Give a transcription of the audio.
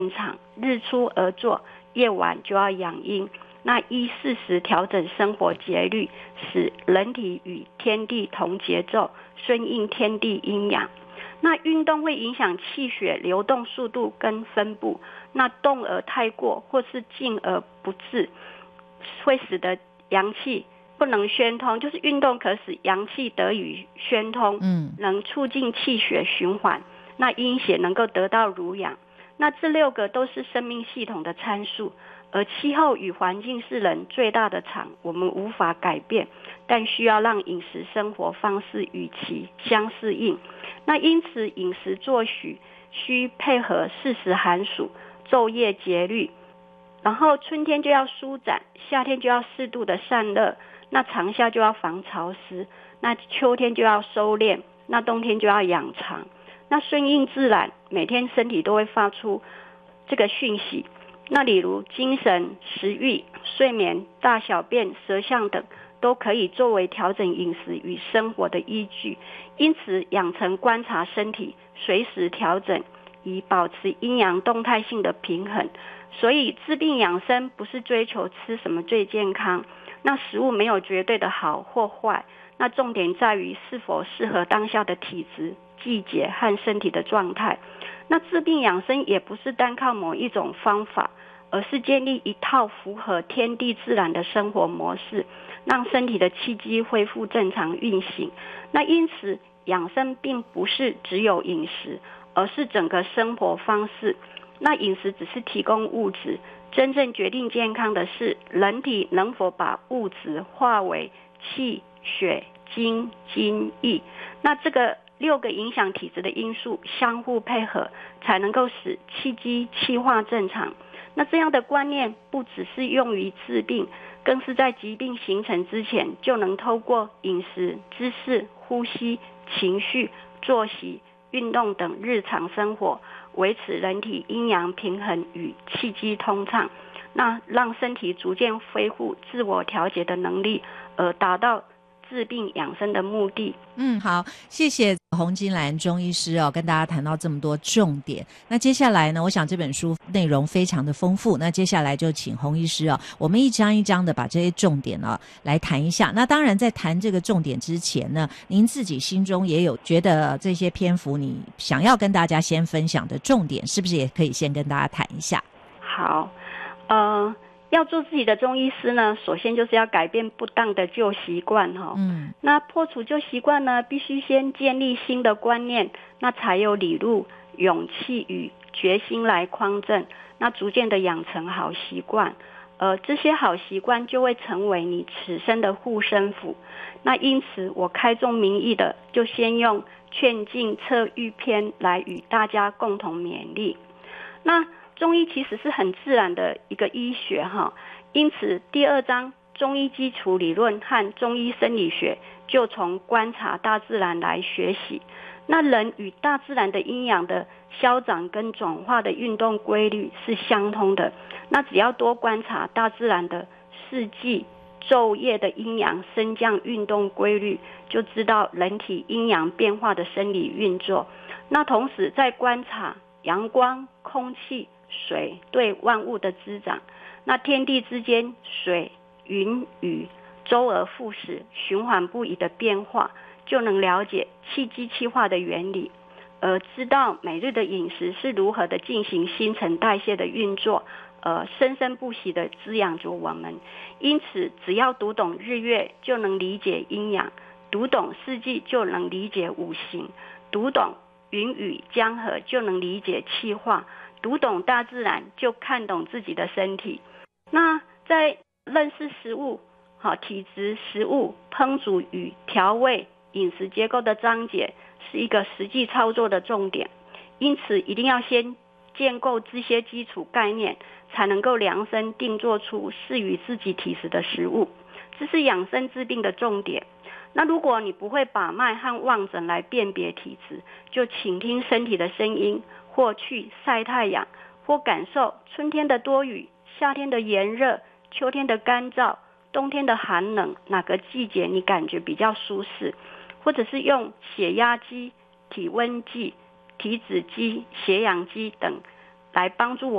场，日出而作，夜晚就要养阴。那依适时调整生活节律，使人体与天地同节奏，顺应天地阴阳。那运动会影响气血流动速度跟分布，那动而太过或是静而不滞，会使得阳气不能宣通，就是运动可使阳气得以宣通，能促进气血循环，那阴血能够得到濡养。那这6个都是生命系统的参数，而气候与环境是人最大的场，我们无法改变，但需要让饮食生活方式与其相适应。那因此饮食作息需配合适时寒暑，昼夜节律，然后春天就要舒展，夏天就要适度的散热，那长夏就要防潮湿，那秋天就要收敛，那冬天就要养长。那顺应自然，每天身体都会发出这个讯息，那例如精神、食欲、睡眠、大小便、舌象等都可以作为调整饮食与生活的依据。因此养成观察身体，随时调整，以保持阴阳动态性的平衡。所以治病养生不是追求吃什么最健康，那食物没有绝对的好或坏，那重点在于是否适合当下的体质、季节和身体的状态。那治病养生也不是单靠某一种方法，而是建立一套符合天地自然的生活模式，让身体的气机恢复正常运行。那因此养生并不是只有饮食，而是整个生活方式。那饮食只是提供物质，真正决定健康的是人体能否把物质化为气、血、精、津、液。那这个6个影响体质的因素相互配合，才能够使气机气化正常。那这样的观念不只是用于治病，更是在疾病形成之前就能透过饮食、姿势、呼吸、情绪、作息、运动等日常生活，维持人体阴阳平衡与气机通畅，那让身体逐渐恢复自我调节的能力，而达到治病养生的目的。 好，谢谢洪金兰中医师跟大家谈到这么多重点。那接下来呢，我想这本书内容非常的丰富，那接下来就请洪医师我们一章一章的把这些重点来谈一下。那当然在谈这个重点之前呢，您自己心中也有觉得这些篇幅你想要跟大家先分享的重点，是不是也可以先跟大家谈一下？ 好，要做自己的中医师呢，首先就是要改变不当的旧习惯那破除旧习惯呢，必须先建立新的观念，那才有理路、勇气与决心来匡正，那逐渐的养成好习惯，这些好习惯就会成为你此生的护身符。那因此我开宗明义的就先用劝进策预篇来与大家共同勉励。那中医其实是很自然的一个医学因此第2章中医基础理论和中医生理学就从观察大自然来学习。那人与大自然的阴阳的消长跟转化的运动规律是相通的，那只要多观察大自然的四季、昼夜的阴阳升降运动规律，就知道人体阴阳变化的生理运作。那同时在观察阳光、空气、水对万物的滋长，那天地之间水、云、雨周而复始循环不已的变化，就能了解气机气化的原理，而知道每日的饮食是如何的进行新陈代谢的运作，生生不息的滋养着我们。因此只要读懂日月，就能理解阴阳；读懂四季，就能理解五行；读懂云雨江河，就能理解气化；读懂大自然，就看懂自己的身体。那在认识食物、体质、食物、烹煮与调味、饮食结构的章节，是一个实际操作的重点。因此一定要先建构这些基础概念，才能够量身定做出适于自己体质的食物，这是养生治病的重点。那如果你不会把脉和望诊来辨别体质，就倾听身体的声音，或去晒太阳，或感受春天的多雨、夏天的炎热、秋天的干燥、冬天的寒冷，哪个季节你感觉比较舒适，或者是用血压计、体温计、体脂机、血氧机等来帮助